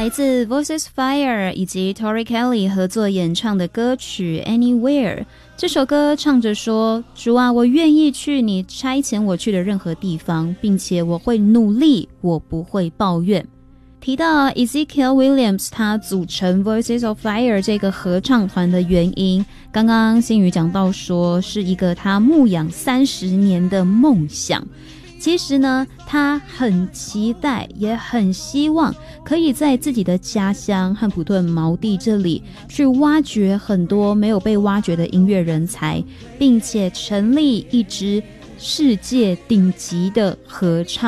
来自 Voices Fire 以及 Tori Kelly 合作演唱的歌曲 Anywhere。 这首歌唱着说，主啊，我愿意去你差遣我去的任何地方，并且我会努力，我不会抱怨。提到 Ezekiel Williams 他组成 Voices of Fire 这个合唱团的原因，刚刚新宇讲到说是一个他牧养30年的梦想。其实呢，他很期待也很希望可以在自己的家乡汉普顿毛地这里去挖掘很多没有被挖掘的音乐人才，并且成立一支世界顶级的合唱